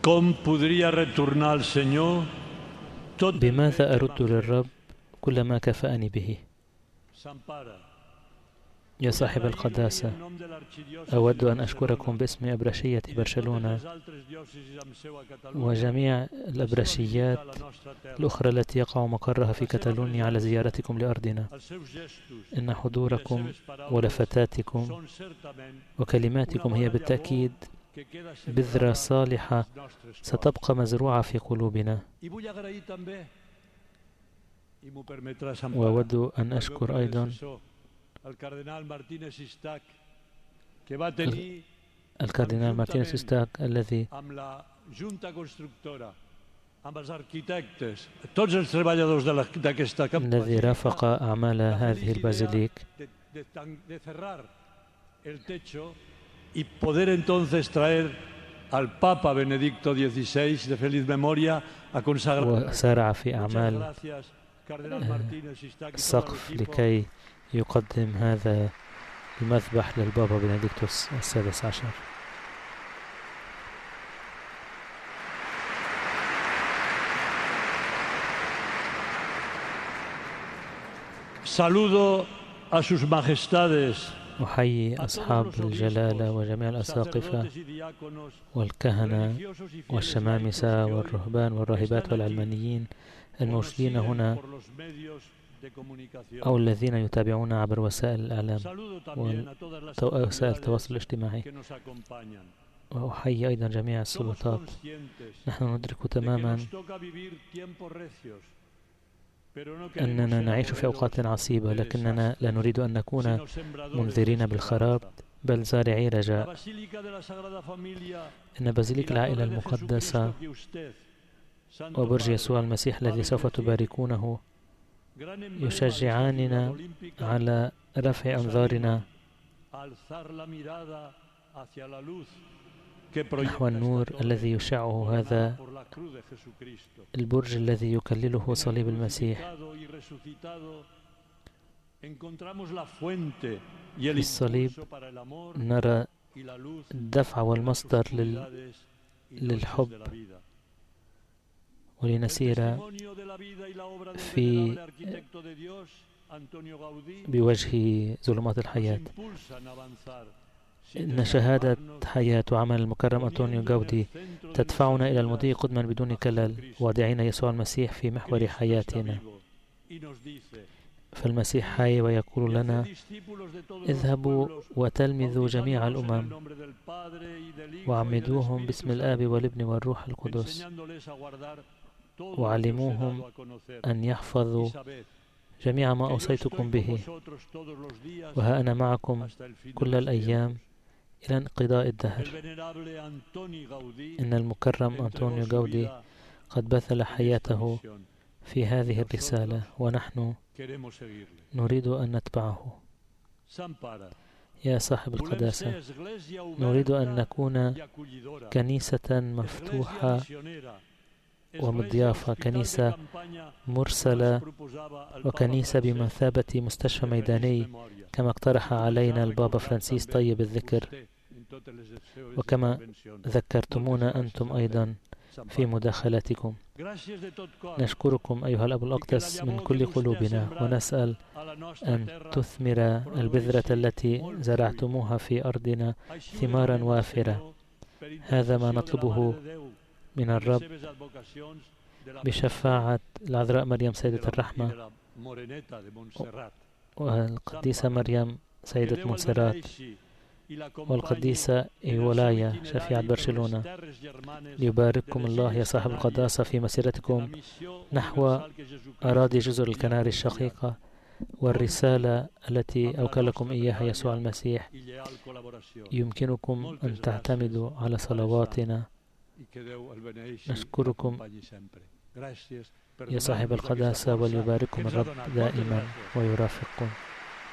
بماذا أرد للرب كل ما كافأني به؟ يا صاحب القداسة، أود أن أشكركم باسم أبرشية برشلونة وجميع الأبرشيات الأخرى التي يقع مقرها في كتالونيا على زيارتكم لأرضنا. إن حضوركم ولفتاتكم وكلماتكم هي بالتأكيد بذرة صالحة ستبقى مزروعة في قلوبنا. وأود أن أشكر أيضا الكاردينال مارتينيز إستاك الذي رافق أعمال هذه البازيليك وسارع في أعمال السقف لكي يقدم هذا المذبح للبابا بنديكتوس السادس عشر. Saludo a sus majestades. أحيي أصحاب الجلالة وجميع الأساقفة والكهنة والشمامسة والرهبان والراهبات والعلمانيين الموجودين هنا أو الذين يتابعون عبر وسائل الإعلام ووسائل التواصل الاجتماعي. وأحيي أيضا جميع السلطات. نحن ندرك تماما أننا نعيش في أوقات عصيبة، لكننا لا نريد أن نكون منذرين بالخراب بل زارعي رجاء. إن بازيليك العائلة المقدسة وبرج يسوع المسيح الذي سوف تباركونه يشجعاننا على رفع أنظارنا نحو النور الذي يشعه هذا البرج الذي يكلله صليب المسيح. في الصليب نرى الدفع والمصدر للحب ولنسير بوجه ظلمات الحياة. إن شهادة حياة وعمل المكرم أنطونيو غاودي تدفعنا إلى المضي قدما بدون كلل، واضعين يسوع المسيح في محور حياتنا. فالمسيح حي ويقول لنا: اذهبوا وتلمذوا جميع الأمم وعمدوهم باسم الآب والابن والروح القدس وعلموهم أن يحفظوا جميع ما أوصيتكم به، وها أنا معكم كل الأيام إلى انقضاء الدهر. إن المكرم أنطونيو غاودي قد بذل حياته في هذه الرسالة ونحن نريد أن نتبعه. يا صاحب القداسة، نريد أن نكون كنيسة مفتوحة ومضيافة، كنيسة مرسلة وكنيسة بمثابة مستشفى ميداني كما اقترح علينا البابا فرانسيس طيب الذكر، وكما ذكرتمونا أنتم أيضا في مداخلاتكم. نشكركم أيها الأب الأقدس من كل قلوبنا، ونسأل أن تثمر البذرة التي زرعتموها في أرضنا ثمارا وافرة. هذا ما نطلبه من الرب بشفاعة العذراء مريم سيدة الرحمة والقديسة مريم سيدة مونسرات والقديسة إيولايا شفيعة برشلونة. ليبارككم الله يا صاحب القداسة في مسيرتكم نحو أراضي جزر الكناري الشقيقة والرسالة التي أوكلكم إياها يسوع المسيح. يمكنكم أن تعتمدوا على صلواتنا. نشكركم يا صاحب القداسة، وليبارككم الرب دائما ويرافقكم.